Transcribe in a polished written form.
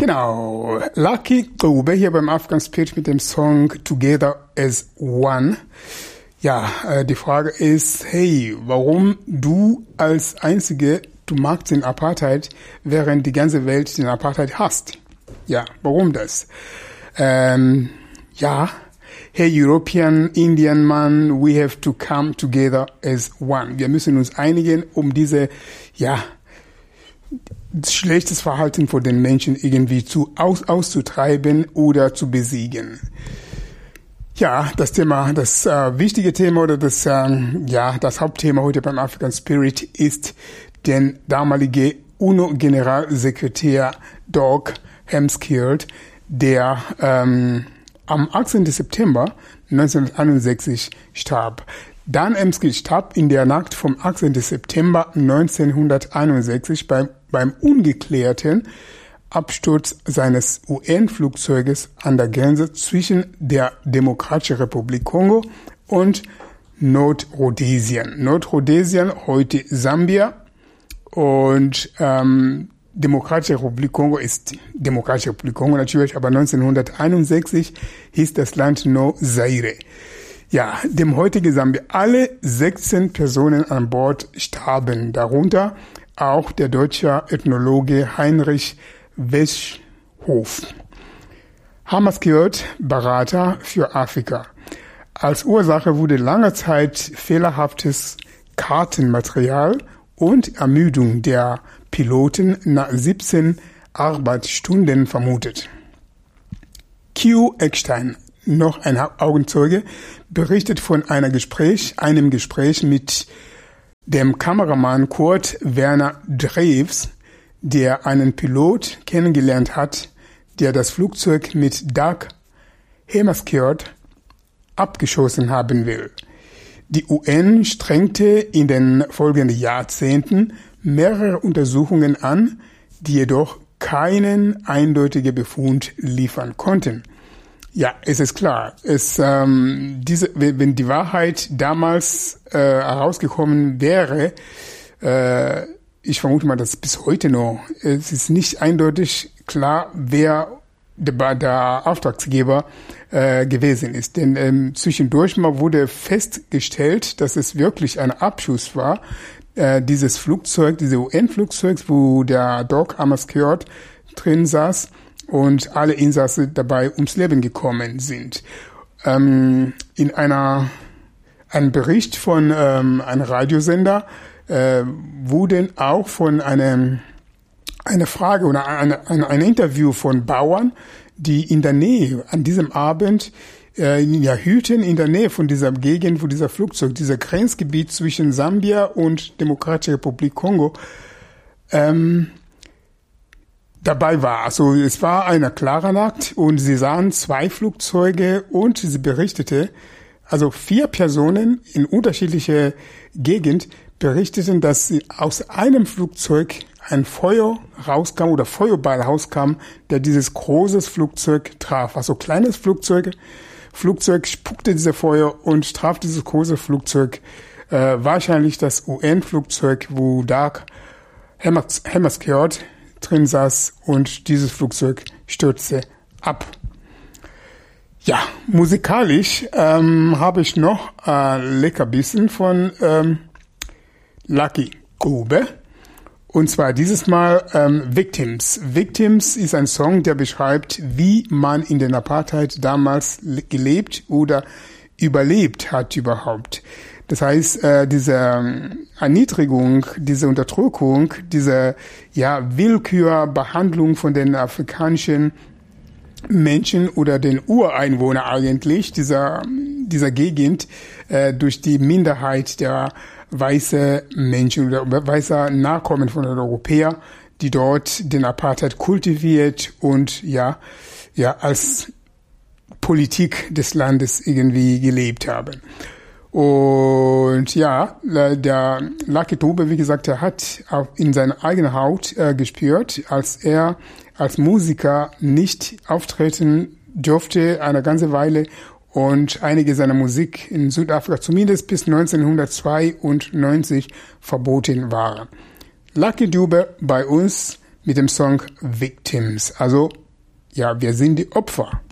Genau, Lucky Dube hier beim African Spirit mit dem Song Together as One. Ja, die Frage ist, hey, warum du als Einzige, du magst den Apartheid, während die ganze Welt den Apartheid hasst? Ja, warum das? Ja, hey European, Indian man, we have to come together as one. Wir müssen uns einigen, um diese, ja, schlechtes Verhalten von den Menschen irgendwie auszutreiben oder zu besiegen. Ja, das Thema, das wichtige Thema oder das Hauptthema heute beim African Spirit ist der damalige UNO-Generalsekretär Dag Hammarskjöld, der am 18. September 1961 starb. Dan Hammarskjöld starb in der Nacht vom 18. September 1961 beim ungeklärten Absturz seines UN-Flugzeuges an der Grenze zwischen der Demokratischen Republik Kongo und Nordrhodesien. Nordrhodesien, heute Sambia, und Demokratische Republik Kongo ist Demokratische Republik Kongo natürlich, aber 1961 hieß das Land noch Zaire. Ja, dem heutigen Sambia. Alle 16 Personen an Bord starben, darunter auch der deutsche Ethnologe Heinrich Weschhoff. Hammarskjöld, Berater für Afrika. Als Ursache wurde lange Zeit fehlerhaftes Kartenmaterial und Ermüdung der Piloten nach 17 Arbeitsstunden vermutet. Q. Eckstein, noch ein Augenzeuge, berichtet von einem Gespräch mit dem Kameramann Kurt Werner Drews, der einen Pilot kennengelernt hat, der das Flugzeug mit Dag Hammarskjöld abgeschossen haben will. Die UN strengte in den folgenden Jahrzehnten mehrere Untersuchungen an, die jedoch keinen eindeutigen Befund liefern konnten. Ja, es ist klar, wenn die Wahrheit damals herausgekommen wäre, ich vermute mal, dass bis heute noch, es ist nicht eindeutig klar, wer der Auftraggeber gewesen ist. Denn zwischendurch mal wurde festgestellt, dass es wirklich ein Abschuss war, dieses UN-Flugzeugs, wo der Dag Hammarskjöld drin saß und alle Insassen dabei ums Leben gekommen sind. In einem Bericht von einem Radiosender wurden auch von eine Frage oder ein Interview von Bauern, die in der Nähe an diesem Abend hüten in der Nähe von dieser Gegend, wo dieser Flugzeug, dieser Grenzgebiet zwischen Sambia und Demokratische Republik Kongo dabei war. Also es war eine klare Nacht und sie sahen 2 Flugzeuge und sie berichtete, also 4 Personen in unterschiedliche Gegend berichteten, dass sie aus einem Flugzeug ein Feuer rauskam oder Feuerball rauskam, der dieses großes Flugzeug traf. Also kleines Flugzeug spuckte diese Feuer und traf dieses große Flugzeug, wahrscheinlich das UN-Flugzeug, wo Dag Hammarskjöld drin saß, und dieses Flugzeug stürzte ab. Ja, musikalisch habe ich noch Leckerbissen von Lucky Dube. Und zwar dieses Mal Victims. Victims ist ein Song, der beschreibt, wie man in der Apartheid damals gelebt oder überlebt hat überhaupt. Das heißt, diese Erniedrigung, diese Unterdrückung, diese Willkürbehandlung von den afrikanischen Menschen oder den Ureinwohnern eigentlich dieser Gegend durch die Minderheit der weiße Menschen oder weißer Nachkommen von den Europäern, die dort den Apartheid kultiviert und als Politik des Landes irgendwie gelebt haben. Und der Lucky Dube, wie gesagt, er hat auch in seiner eigenen Haut gespürt, als er als Musiker nicht auftreten durfte eine ganze Weile und einige seiner Musik in Südafrika zumindest bis 1992 verboten waren. Lucky Dube bei uns mit dem Song Victims. Also, ja, wir sind die Opfer.